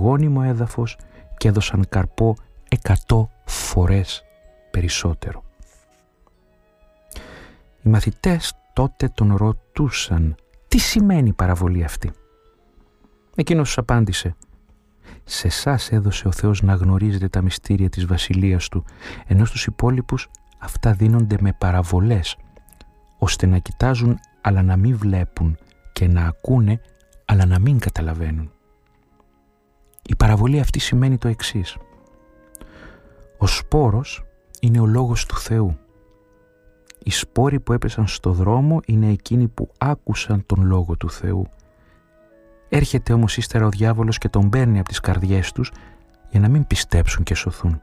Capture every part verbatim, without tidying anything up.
γόνιμο έδαφος και έδωσαν καρπό εκατό φορές περισσότερο. Οι μαθητές τότε τον ρωτούσαν τι σημαίνει η παραβολή αυτή. Εκείνος τους απάντησε: «Σε εσάς έδωσε ο Θεός να γνωρίζετε τα μυστήρια της βασιλείας Του, ενώ στους υπόλοιπους αυτά δίνονται με παραβολές, ώστε να κοιτάζουν αλλά να μην βλέπουν και να ακούνε αλλά να μην καταλαβαίνουν». Η παραβολή αυτή σημαίνει το εξής: ο σπόρος είναι ο λόγος του Θεού. Οι σπόροι που έπεσαν στο δρόμο είναι εκείνοι που άκουσαν τον λόγο του Θεού. Έρχεται όμως ύστερα ο διάβολος και τον παίρνει από τις καρδιές τους για να μην πιστέψουν και σωθούν.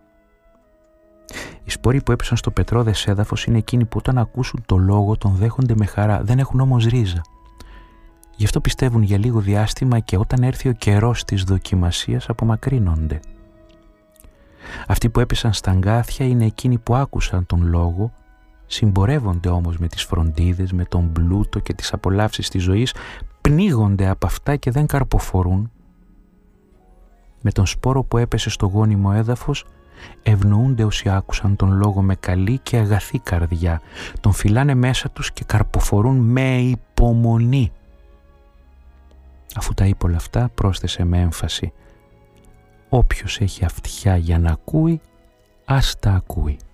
Οι σπόροι που έπεσαν στο πετρώδες έδαφος είναι εκείνοι που όταν ακούσουν το λόγο τον δέχονται με χαρά, δεν έχουν όμως ρίζα. Γι' αυτό πιστεύουν για λίγο διάστημα και όταν έρθει ο καιρός της δοκιμασίας απομακρύνονται. Αυτοί που έπεσαν στα αγκάθια είναι εκείνοι που άκουσαν τον λόγο, συμπορεύονται όμως με τις φροντίδες, με τον πλούτο και τις απολαύσεις της ζωής, πνίγονται από αυτά και δεν καρποφορούν. Με τον σπόρο που έπεσε στο γόνιμο έδαφος ευνοούνται όσοι άκουσαν τον λόγο με καλή και αγαθή καρδιά, τον φυλάνε μέσα τους και καρποφορούν με υπομονή. Αφού τα είπε όλα αυτά, πρόσθεσε με έμφαση: «Όποιος έχει αυτιά για να ακούει, ας τα ακούει».